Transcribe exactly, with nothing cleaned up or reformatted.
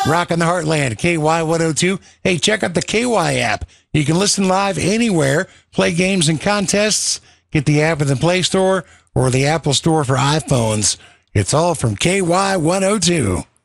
Rockin' the Heartland, K Y one oh two. Hey, check out the K Y app. You can listen live anywhere, play games and contests, get the app in the Play Store or the Apple Store for iPhones. It's all from K Y one oh two.